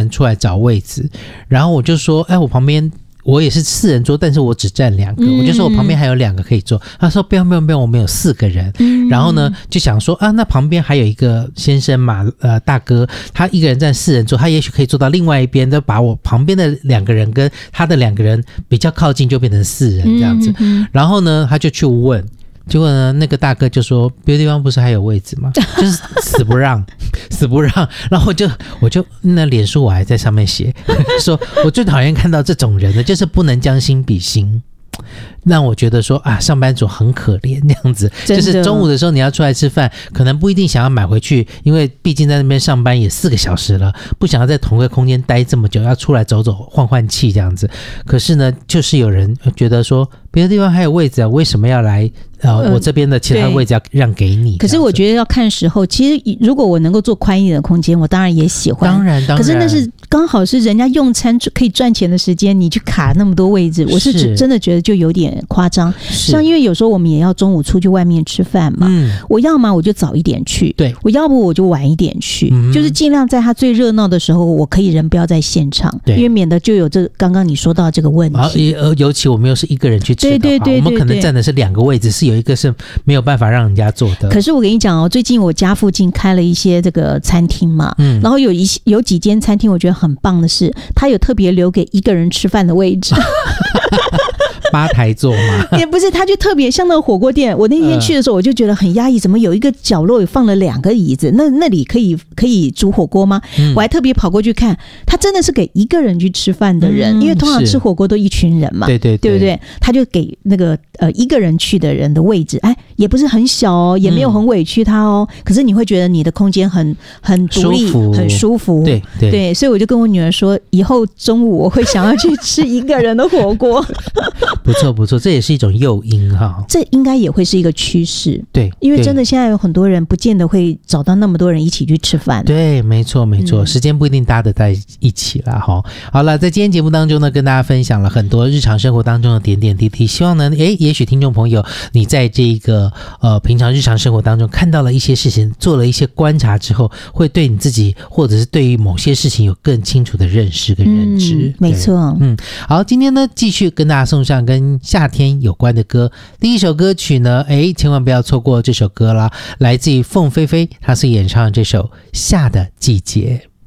出来找位置，然后我就说我旁边我也是4人桌，但是我只占2个，我就说我旁边还有2个可以坐。他说不用，我们有4个人。然后呢就想说那旁边还有一个先生嘛，大哥，他一个人占4人桌，他也许可以坐到另外一边，就把我旁边的2个人跟他的2个人比较靠近，就变成4人这样子。然后呢他就去问，结果呢那个大哥就说别的地方不是还有位置吗？就是死不让然后我就那脸书我还在上面写说我最讨厌看到这种人了，就是不能将心比心，让我觉得说上班族很可怜这样子。就是中午的时候你要出来吃饭，可能不一定想要买回去，因为毕竟在那边上班也4个小时了，不想要在同一个空间待这么久，要出来走走换气这样子。可是呢就是有人觉得说别的地方还有位置为什么要来我这边的其他位置要让给你？ 可是我觉得要看时候，其实如果我能够做宽一点的空间，我当然也喜欢。 当然可是那是刚好是人家用餐可以赚钱的时间，你去卡那么多位置，我是真的觉得就有点夸张。像因为有时候我们也要中午出去外面吃饭嘛，我要嘛我就早一点去，对，我要不我就晚一点去，就是尽量在他最热闹的时候，我可以人不要在现场，因为免得就有刚刚你说到这个问题。 尤其我们又是一个人去吃的话，我们可能占的是2个位置，是有一个是没有办法让人家坐的。 可是我跟你讲最近我家附近开了一些这个餐厅嘛，然后有几间餐厅我觉得很棒的是，它有特别留给一个人吃饭的位置吧台座吗？ 也不是，他就特别像那个火锅店，我那天去的时候我就觉得很压抑，怎么有一个角落有放了2个椅子，那里可以煮火锅吗？我还特别跑过去看，他真的是给一个人去吃饭的人，因为通常吃火锅都一群人嘛，对不对？他就给那个一个人去的人的位置，也不是很小也没有很委屈他可是你会觉得你的空间很独立，很舒服，对，所以我就跟我女儿说，以后中午我会想要去吃一个人的火锅。 不错，这也是一种诱因哈。 这应该也会是一个趋势， 对， 因为真的现在有很多人不见得会找到那么多人一起去吃饭。 对，没错，时间不一定搭得在一起啦哈。好了，在今天节目当中呢，跟大家分享了很多日常生活当中的点点滴滴，希望呢，也许听众朋友你在这个平常日常生活当中看到了一些事情，做了一些观察之后，会对你自己或者是对于某些事情有更清楚的认识跟认知。 没错。 好，今天呢继续跟大家送上跟夏天有关的歌。第一首歌曲呢，千万不要错过这首歌啦，来自于凤飞飞，她是演唱这首《夏的季节》。